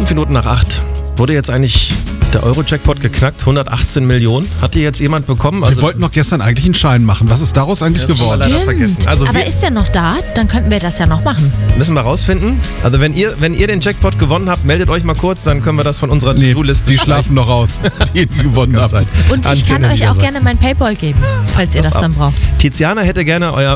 Minuten nach 8. Wurde jetzt eigentlich der Euro-Jackpot geknackt? 118 Millionen? Hat die jetzt jemand bekommen? Wir wollten doch gestern eigentlich einen Schein machen. Was ist daraus eigentlich geworden? Leider vergessen. Also aber ist der noch da? Dann könnten wir das ja noch machen. Müssen wir rausfinden. Also wenn ihr den Jackpot gewonnen habt, meldet euch mal kurz, dann können wir das von unserer To-Do-Liste. Die schlafen noch raus, die gewonnen haben. Und ich kann euch auch gerne mein PayPal geben, falls ihr das dann braucht. Tiziana hätte gerne euer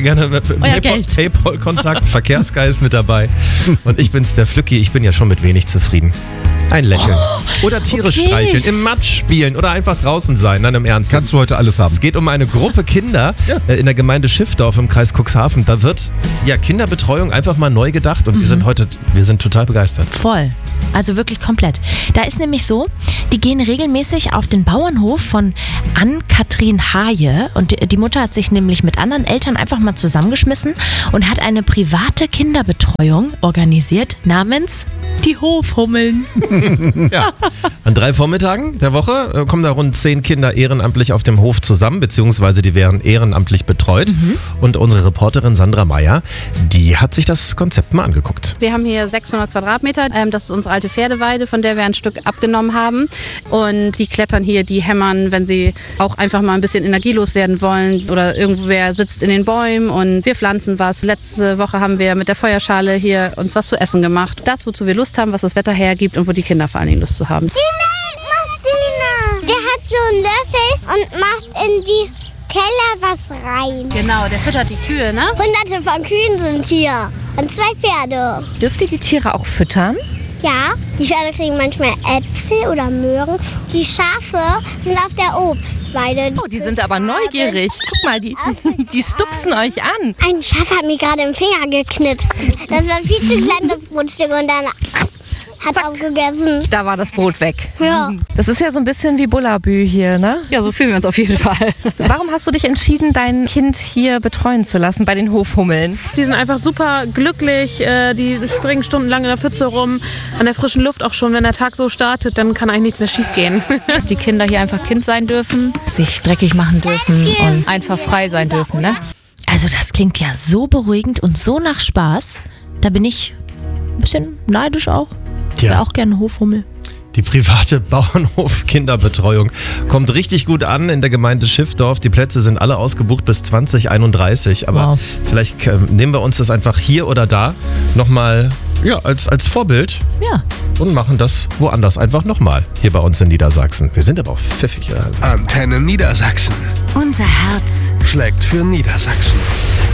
PayPal-Kontakt, Verkehrsgeist mit dabei. Und ich bin's, der Flücki. Ich bin ja schon mit wenig zufrieden. Ein Lächeln. Oder Tiere streicheln, im Matsch spielen oder einfach draußen sein. Nein, im Ernst. Kannst du heute alles haben. Es geht um eine Gruppe Kinder in der Gemeinde Schiffdorf im Kreis Cuxhaven. Da wird Kinderbetreuung einfach mal neu gedacht und wir sind total begeistert. Voll. Also wirklich komplett. Da ist nämlich so, die gehen regelmäßig auf den Bauernhof von Ann-Kathrin Haje und die Mutter hat sich nämlich mit anderen Eltern einfach mal zusammengeschmissen und hat eine private Kinderbetreuung organisiert namens die Hofhummeln. Ja. An 3 Vormittagen der Woche kommen da rund 10 Kinder ehrenamtlich auf dem Hof zusammen, beziehungsweise die werden ehrenamtlich betreut. Und unsere Reporterin Sandra Meyer, die hat sich das Konzept mal angeguckt. Wir haben hier 600 Quadratmeter. Das ist unsere alte Pferdeweide, von der wir ein Stück abgenommen haben. Und die klettern hier, die hämmern, wenn sie auch einfach mal ein bisschen energielos werden wollen. Oder irgendwer sitzt in den Bäumen und wir pflanzen was. Letzte Woche haben wir mit der Feuerschale hier uns was zu essen gemacht. Das, wozu wir Lust haben, was das Wetter hergibt und wo die Kinder vor allen Dingen Lust zu haben. Die Melkmaschine. Der hat so einen Löffel und macht in die Keller was rein. Genau, der füttert die Kühe, ne? Hunderte von Kühen sind hier und 2 Pferde. Dürft ihr die Tiere auch füttern? Ja, die Pferde kriegen manchmal Äpfel oder Möhren. Die Schafe sind auf der Obstweide. Oh, die sind aber neugierig. Guck mal, die stupsen euch an. Ein Schaf hat mir gerade im Finger geknipst. Das war viel zu klein, das Brotstück, und dann hat es aufgegessen. Da war das Brot weg. Ja. Das ist ja so ein bisschen wie Bullabü hier, ne? Ja, so fühlen wir uns auf jeden Fall. Warum hast du dich entschieden, dein Kind hier betreuen zu lassen bei den Hofhummeln? Die sind einfach super glücklich, die springen stundenlang in der Pfütze rum, an der frischen Luft auch schon. Wenn der Tag so startet, dann kann eigentlich nichts mehr schief gehen. Dass die Kinder hier einfach Kind sein dürfen, sich dreckig machen dürfen und einfach frei sein dürfen, ne? Also das klingt ja so beruhigend und so nach Spaß. Da bin ich ein bisschen neidisch auch. Ich wäre auch gerne Hofhummel. Die private Bauernhof-Kinderbetreuung kommt richtig gut an in der Gemeinde Schiffdorf. Die Plätze sind alle ausgebucht bis 2031. Aber vielleicht nehmen wir uns das einfach hier oder da nochmal als Vorbild und machen das woanders einfach nochmal. Hier bei uns in Niedersachsen. Wir sind aber auch pfiffig. Antenne Niedersachsen. Unser Herz schlägt für Niedersachsen.